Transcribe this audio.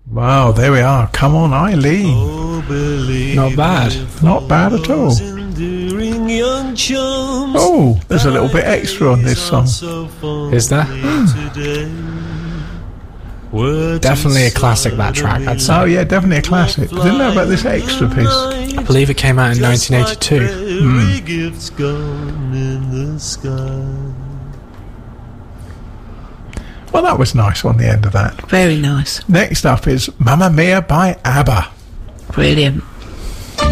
Wow, there we are. Come on, Eileen. Not bad. Not bad at all. Oh, there's a little bit extra on this song. Is there? Definitely a classic, that track, I'd say. Oh yeah, definitely a classic. Didn't know about this extra piece. I believe it came out in 1982. Well, that was nice on the end of that. Very nice. Next up is Mamma Mia by ABBA. Brilliant.